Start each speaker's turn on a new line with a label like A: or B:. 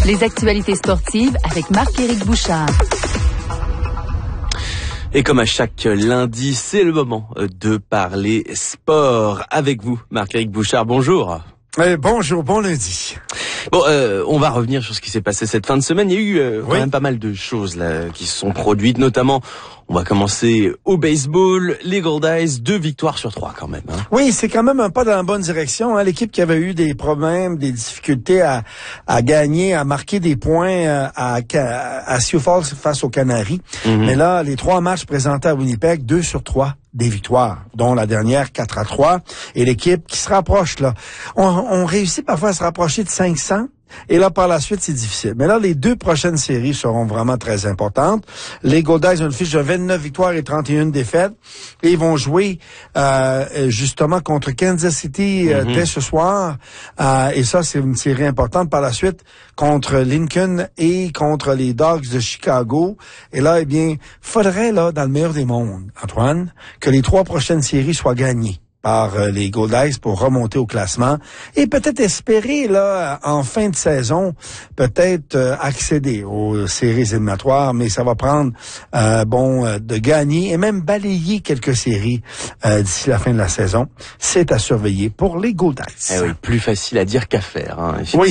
A: Les actualités sportives avec Marc-Éric Bouchard.
B: Et comme à chaque lundi, c'est le moment de parler sport avec vous, Marc-Éric Bouchard. Bonjour.
C: Bonjour, bon lundi.
B: Bon, on va revenir sur ce qui s'est passé cette fin de semaine. Il y a eu quand même pas mal de choses là qui se sont produites, notamment, on va commencer au baseball, les Goldeyes, 2 victoires sur 3 quand même. Hein.
C: Oui, c'est quand même un pas dans la bonne direction. Hein. L'équipe qui avait eu des problèmes, des difficultés à gagner, à marquer des points à Sioux Falls face aux Canaries. Mais là, les 3 matchs présentés à Winnipeg, 2 sur 3. Des victoires, dont la dernière 4-3, et l'équipe qui se rapproche là. On réussit parfois à se rapprocher de 500, et là par la suite c'est difficile. Mais là les 2 prochaines séries seront vraiment très importantes. Les Goldeyes ont une fiche de 29 victoires et 31 défaites, et ils vont jouer justement contre Kansas City dès ce soir, et ça c'est une série importante par la suite contre Lincoln et contre les Dogs de Chicago. Et là, eh bien, faudrait là dans le meilleur des mondes, Antoine, que les 3 prochaines séries soient gagnées par les Goldeyes pour remonter au classement et peut-être espérer là en fin de saison peut-être accéder aux séries éliminatoires, mais ça va prendre de gagner et même balayer quelques séries d'ici la fin de la saison. C'est à surveiller pour les Goldeyes.
B: Eh oui, plus facile à dire qu'à faire. Hein.
C: Oui.